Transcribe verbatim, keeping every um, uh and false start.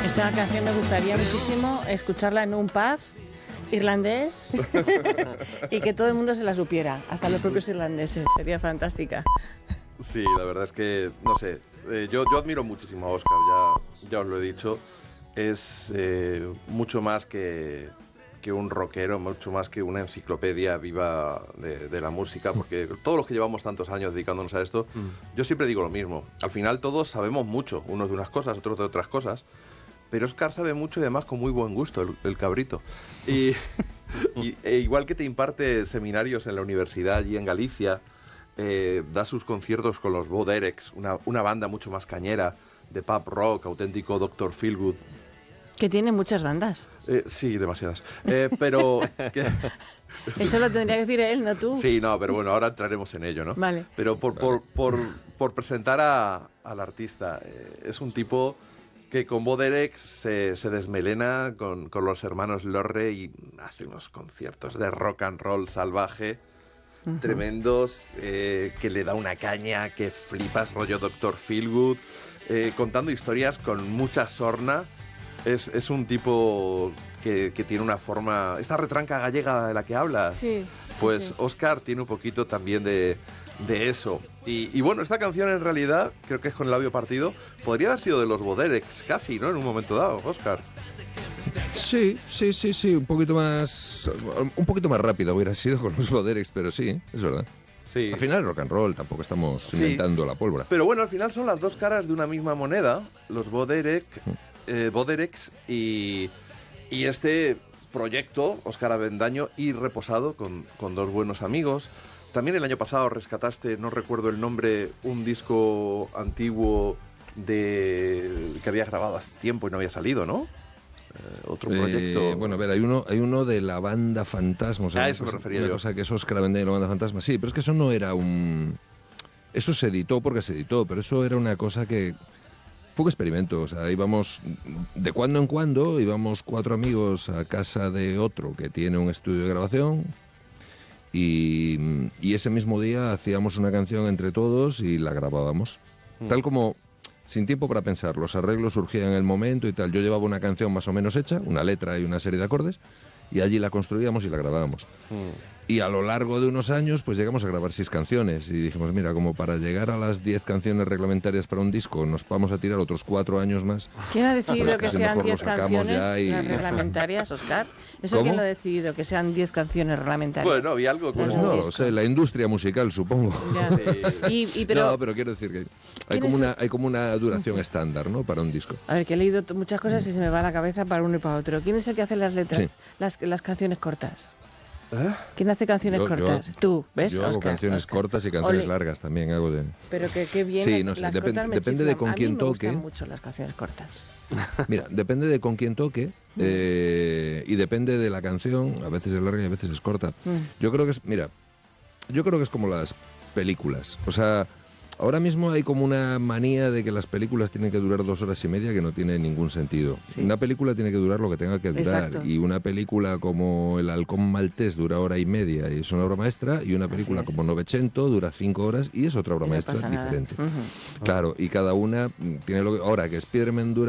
Esta canción me gustaría muchísimo escucharla en un pub irlandés y que todo el mundo se la supiera, hasta los propios irlandeses. Sería fantástica. Sí, la verdad es que, no sé, eh, yo, yo admiro muchísimo a Óscar, ya, ya os lo he dicho. Es eh, mucho más que, que un rockero, mucho más que una enciclopedia viva de, de la música, porque todos los que llevamos tantos años dedicándonos a esto, mm. yo siempre digo lo mismo. Al final todos sabemos mucho, unos de unas cosas, otros de otras cosas, pero Óscar sabe mucho y además con muy buen gusto, el, el cabrito. Y, y e igual que te imparte seminarios en la universidad allí en Galicia, eh, da sus conciertos con los Bo Derek's, una, una banda mucho más cañera, de pub rock, auténtico doctor Feelgood. Que tiene muchas bandas. Eh, sí, demasiadas. Eh, pero... que... Eso lo tendría que decir él, no tú. Sí, no, pero bueno, ahora entraremos en ello, ¿no? Vale. Pero por, por, por, por presentar a, al artista, eh, es un tipo que con Bo Derek se, se desmelena con, con los hermanos Lorre y hace unos conciertos de rock and roll salvaje, uh-huh. tremendos, eh, que le da una caña que flipas, rollo doctor Feelgood, eh, contando historias con mucha sorna. Es, es un tipo que, que tiene una forma... Esta retranca gallega de la que hablas, sí, pues sí. Óscar tiene un poquito también de, de eso. Y, y bueno, esta canción en realidad, creo que es con el labio partido, podría haber sido de los Bo Derek's casi, ¿no? En un momento dado, Óscar. Sí, sí, sí, sí, un poquito más... Un poquito más rápido hubiera sido con los Bo Derek's, pero sí, es verdad. Sí. Al final rock and roll, tampoco estamos sí. inventando la pólvora. Pero bueno, al final son las dos caras de una misma moneda, los Bo Derek... Eh, Bo Derek's y, y este proyecto, Óscar Avendaño y Reposado, con, con dos buenos amigos. También el año pasado rescataste, no recuerdo el nombre, un disco antiguo de que había grabado hace tiempo y no había salido, ¿no? Eh, otro proyecto... Eh, bueno, a ver, hay uno, hay uno de la banda Fantasma. O sea, a eso me refería una yo. Una cosa que es Óscar Avendaño y la banda Fantasma. Sí, pero es que eso no era un... Eso se editó porque se editó, pero eso era una cosa que... Fue un experimento, o sea, íbamos de cuando en cuando, íbamos cuatro amigos a casa de otro que tiene un estudio de grabación y, y ese mismo día hacíamos una canción entre todos y la grabábamos. Mm. Tal como, sin tiempo para pensar, los arreglos surgían en el momento y tal. Yo llevaba una canción más o menos hecha, una letra y una serie de acordes, y allí la construíamos y la grabábamos. Mm. Y a lo largo de unos años, pues llegamos a grabar seis canciones. Y dijimos, mira, como para llegar a las diez canciones reglamentarias para un disco, nos vamos a tirar otros cuatro años más. ¿Quién ha decidido pues que casi sean mejor lo diez sacamos canciones ya y... las reglamentarias, Óscar? ¿Eso ¿Cómo? quién lo ha decidido, que sean diez canciones reglamentarias? Bueno, había algo como... Pues no lo sé, la industria musical, supongo. Ya. Sí. Y, y pero... No, pero quiero decir que hay como, una, hay como una duración estándar, ¿no?, para un disco. A ver, que he leído muchas cosas y se me va la cabeza para uno y para otro. ¿Quién es el que hace las letras, Sí. las, las canciones cortas? ¿Eh? ¿Quién hace canciones Yo, cortas? yo, Tú, ¿ves? Yo hago Óscar, canciones Óscar. cortas y canciones Ole. largas también hago de... Pero que qué bien. Sí, es, no sé, las depen- cortas me depende de chiflan. con A mí quién me toque. gustan mucho las canciones cortas. Mira, depende de con quién toque eh, y depende de la canción, a veces es larga y a veces es corta. Mm. Yo creo que es, mira, yo creo que es como las películas. O sea, ahora mismo hay como una manía de que las películas tienen que durar dos horas y media que no tiene ningún sentido. Sí. Una película tiene que durar lo que tenga que durar. Exacto. Y una película como El halcón maltés dura hora y media y es una obra maestra, y una película Así es. como Novecento dura cinco horas y es otra obra Y no maestra pasa nada. diferente. Uh-huh. Claro, y cada una tiene lo que... Ahora, que Spider-Man dura